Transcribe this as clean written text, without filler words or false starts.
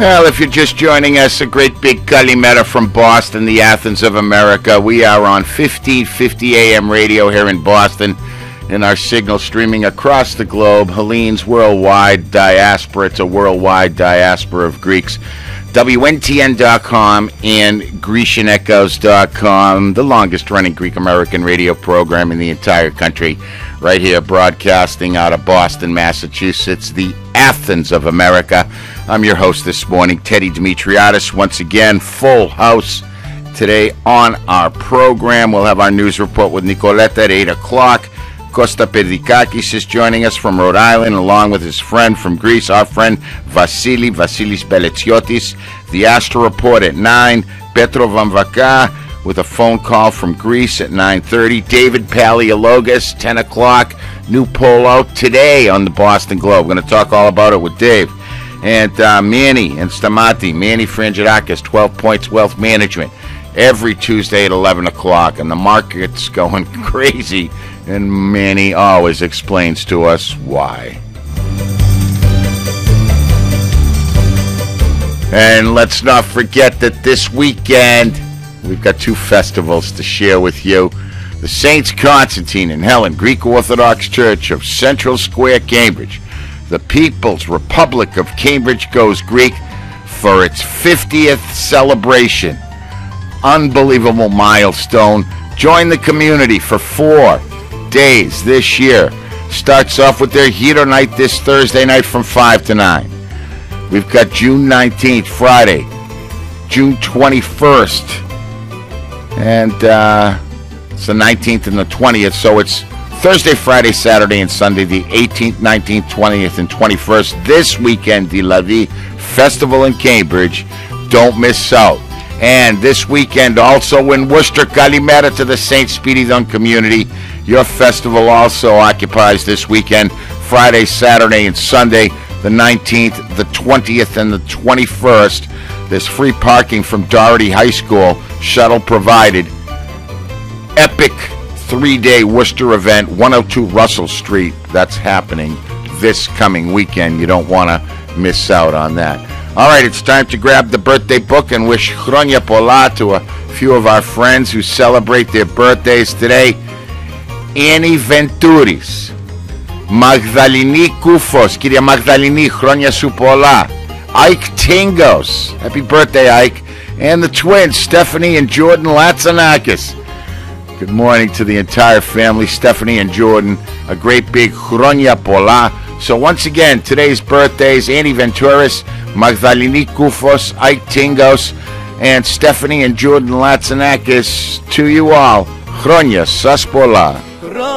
Well, if you're just joining us, a great big Kalimera from Boston, the Athens of America. We are on 1550 AM radio here in Boston, and our signal streaming across the globe. Helene's worldwide diaspora. It's a worldwide diaspora of Greeks. WNTN.com and GrecianEchoes.com, the longest-running Greek-American radio program in the entire country, right here broadcasting out of Boston, Massachusetts, the Athens of America. I'm your host this morning, Teddy Dimitriadis. Once again, full house today on our program. We'll have our news report with Nicoletta at 8 o'clock. Costa Perdikakis is joining us from Rhode Island, along with his friend from Greece, our friend Vasilis Beletsiotis. The Astro Report at 9. Petro Vamvaka with a phone call from Greece at 9:30. David Paleologus, 10 o'clock. New poll out today on the Boston Globe. We're going to talk all about it with Dave. And Manny and Stamati, Manny Frangidakis, 12 Points Wealth Management, every Tuesday at 11 o'clock. And the market's going crazy. And Manny always explains to us why. And let's not forget that this weekend, we've got two festivals to share with you. The Saints Constantine and Helen Greek Orthodox Church of Central Square, Cambridge. The People's Republic of Cambridge goes Greek for its 50th celebration. Unbelievable milestone. Join the community for 4 days this year. Starts off with their Hero Night this Thursday night from 5 to 9. We've got June 19th, Friday, June 21st, and it's the 19th and the 20th, so it's Thursday, Friday, Saturday, and Sunday, the 18th, 19th, 20th, and 21st. This weekend, the La Vie Festival in Cambridge. Don't miss out. And this weekend, also in Worcester, Kalimera to the St. Spiridon community. Your festival also occupies this weekend, Friday, Saturday, and Sunday, the 19th, the 20th, and the 21st. There's free parking from Doherty High School, shuttle provided. Epic 3-day Worcester event, 102 Russell Street. That's happening this coming weekend. You don't want to miss out on that. All right, it's time to grab the birthday book and wish Chronia Pola to a few of our friends who celebrate their birthdays today. Annie Venturis, Magdalini Koufos, Kyria Magdalini, Chronia su Pola. Ike Tingos, happy birthday, Ike. And the twins, Stephanie and Jordan Latsanakis. Good morning to the entire family, Stephanie and Jordan. A great big Chronia Pola. So once again, today's birthdays, Annie Venturis, Magdalini Koufos, Ike Tingos, and Stephanie and Jordan Latsanakis. To you all, Chronia Sas Pola.